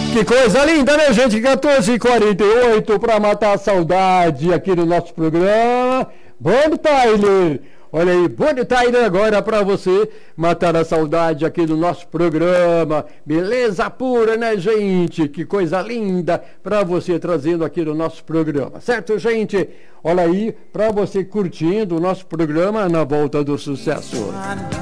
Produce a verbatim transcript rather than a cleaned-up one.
Que coisa linda, né, gente? quatorze e quarenta e oito para matar a saudade aqui no nosso programa. Bom, Tyler! Olha aí, bom Tyler agora para você matar a saudade aqui do nosso programa. Beleza pura, né, gente? Que coisa linda para você trazendo aqui no nosso programa. Certo, gente? Olha aí, para você curtindo o nosso programa na Volta do Sucesso.